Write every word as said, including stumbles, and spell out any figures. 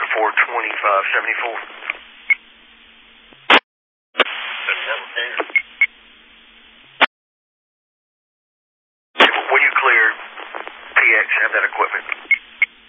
four twenty-five seventy-four. When you clear P X, have that equipment.